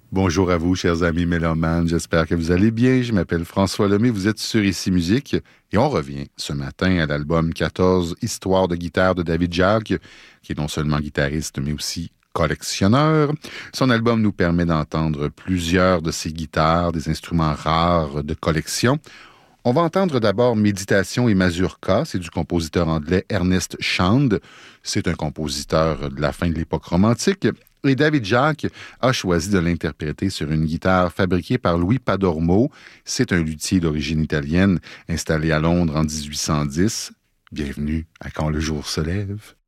Bonjour à vous, chers amis mélomanes. J'espère que vous allez bien. Je m'appelle François Lemay. Vous êtes sur Ici Musique. Et on revient ce matin à l'album 14, Histoire de guitare de David Jacques, qui est non seulement guitariste, mais aussi collectionneur. Son album nous permet d'entendre plusieurs de ses guitares, des instruments rares de collection. On va entendre d'abord Méditation et Mazurka, c'est du compositeur anglais Ernest Shand. C'est un compositeur de la fin de l'époque romantique. Et David Jacques a choisi de l'interpréter sur une guitare fabriquée par Louis Padormo. C'est un luthier d'origine italienne installé à Londres en 1810. Bienvenue à Quand le jour se lève.